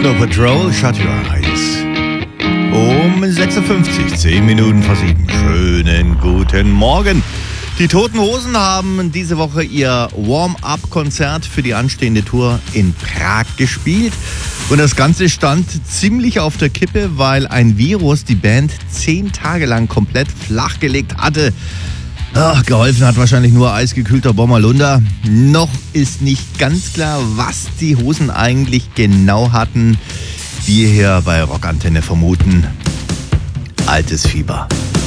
Snow Patrol, Shut Your Eyes. Um 6.50 Uhr, 10 Minuten vor 7. Schönen guten Morgen. Die Toten Hosen haben diese Woche ihr Warm-up-Konzert für die anstehende Tour in Prag gespielt. Und das Ganze stand ziemlich auf der Kippe, weil ein Virus die Band 10 Tage lang komplett flachgelegt hatte. Geholfen hat wahrscheinlich nur eisgekühlter Bommerlunder. Noch ist nicht ganz klar, was die Hosen eigentlich genau hatten. Wir hier bei Rockantenne vermuten altes Fieber.